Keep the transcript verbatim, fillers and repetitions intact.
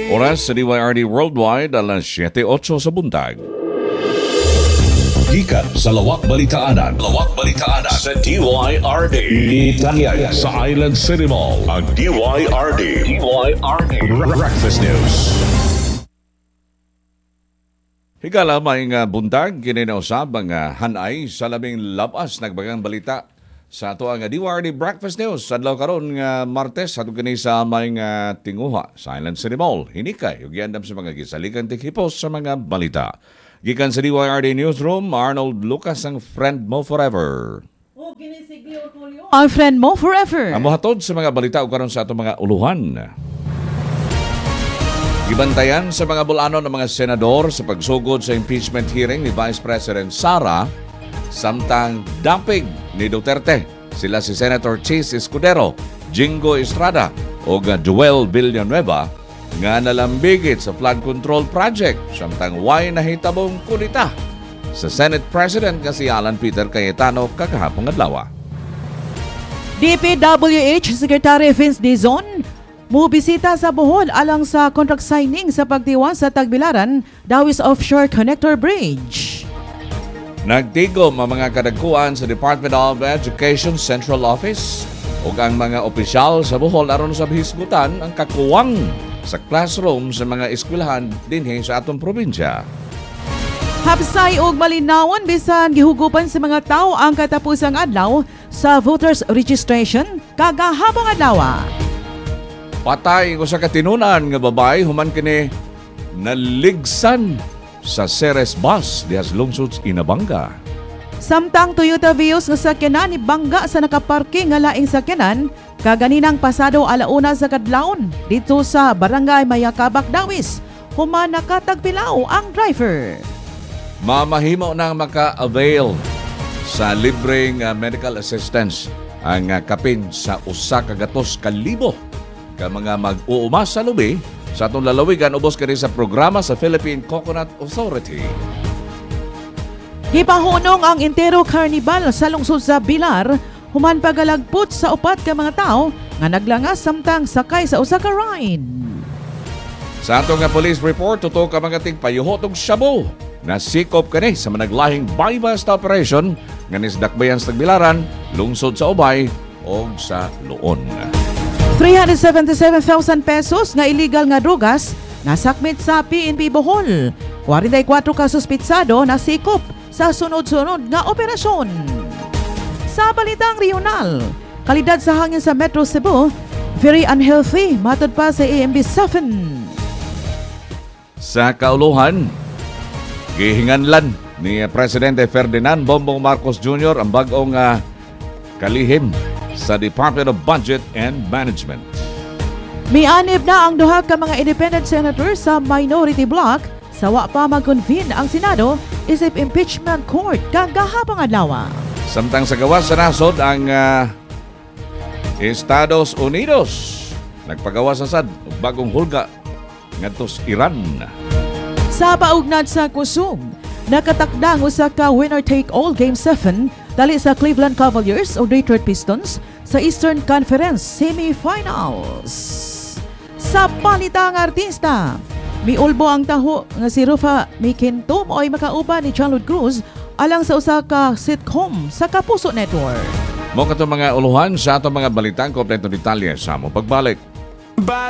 Oras sa D Y R D Worldwide, alas siyete otso sa buntag. Gikan sa Lawak Balitaanan. Lawak Balitaanan sa D Y R D. Itanyay sa Island City Mall. Ang D Y R D. D Y R D. Breakfast News. Higala may nga buntag, kininausab ang uh, hanay sa labing labas nagbagang balita sa ato ang D Y R D Breakfast News. Adlaw karon nga Martes, ato kini sa may nga tinguha sa Island City Mall. Hinikay, ug giandam sa mga gisalikan tikipos sa mga balita. Gikan sa D Y R D Newsroom, Arnold Lucas ang friend mo forever. Ang friend mo forever. Ang mohatod sa mga balita ug karon sa ato mga uluhan. Gibantayan sa mga bulanon ng mga senador sa pagsugod sa impeachment hearing ni Vice President Sara samtang dampig ni Duterte. Sila si Senator Chis Escudero, Jingo Estrada o Joel Villanueva nga nalambigit sa flood control project samtang way nahitabong kudita sa Senate President nga si Alan Peter Cayetano kakahapong adlaw. D P W H Secretary Vince Dizon mubisita sa Bohol alang sa contract signing sa pagtiwan sa Tagbilaran Dawis Offshore Connector Bridge. Nagtigom ang mga kadagkuan sa Department of Education Central Office ug ang mga opisyal sa Bohol aron sa hisgutan ang kakuwang sa classroom sa mga eskwelahan dinhi sa atong probinsya. Hapsay og malinawon bisan gihugupan sa mga tao ang katapusang adlaw sa voters registration kagahapong adlaw. Patay ko sa katinunan nga babae human kini naligsan sa Ceres bus dihas lungsod Inabanga. Samtang Toyota Vios nga sakyanan ni bangga sa nakaparking nga laing sakyanan kaganinang pasado alauna sa kadlawon dito sa Barangay Mayakabak Dawis. Human nakatagpilaw ang driver. Mamahimo nang maka-avail sa libreng uh, medical assistance ang uh, kapin sa usa ka gatos ka libo ka mga mag-uuma sa lubi sa atong lalawigan ubos kini sa programa sa Philippine Coconut Authority. Gipahunong ang Entero Carnival sa lungsod sa Bilar human pagalagpot sa upat ka mga tao nga naglangas samtang sakay sa usa ka ride. Sa atong nga police report, tutok ka mga tigpayuhot og shabu na sikop kani sa managlahing buy-bust operation nga nisdakbayan sa Tagbilaran, lungsod sa Ubay o sa Luon. three hundred seventy-seven thousand pesos na illegal nga drugas nasakmit sa P N P Bohol. forty-four ka suspitsado na sikop sa sunod-sunod nga operasyon. Sa balitang regional, kalidad sa hangin sa Metro Cebu, very unhealthy, matod pa sa A M B seven. Sa kauluhan, gihinganlan ni Presidente Ferdinand Bongbong Marcos Junior ang bag-ong uh, kalihim sa Department of Budget and Management. Mianib na ang duha ka mga independent senators sa minority bloc sa wa pa mag-convene ang Senado isip impeachment court kagahapong adlaw. Samtang sa gawas sa nasod ang uh, Estados Unidos nagpagawa sa sad og bagong hulga ngadto sa Iran. Sa paugnad sa kusog, nakatakdang usa ka winner-take-all Game seven dali sa Cleveland Cavaliers o Detroit Pistons sa Eastern Conference Semifinals. Sa palitang artista, miulbo ang taho nga si Rufa Mikintom oy makauban ni John Lud Cruz alang sa usa ka sitcom sa Kapuso Network. Mo kato mga uluhan sa ato mga balitang kompleto detalye sa mo pagbalik.